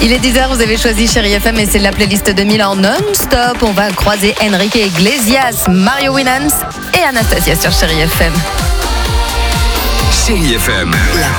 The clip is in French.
Il est 10h, vous avez choisi Chérie FM et c'est la playlist 2000 en non-stop. On va croiser Enrique Iglesias, Mario Winans et Anastasia sur Chérie FM. Chérie FM, la